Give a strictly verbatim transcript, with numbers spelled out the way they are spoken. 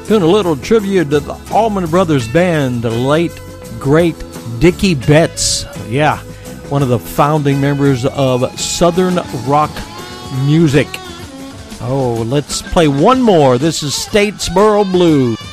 Doing a little tribute to the Allman Brothers Band, the late, great Dickie Betts. Yeah, one of the founding members of Southern rock music. Oh, let's play one more. This is Statesboro Blues.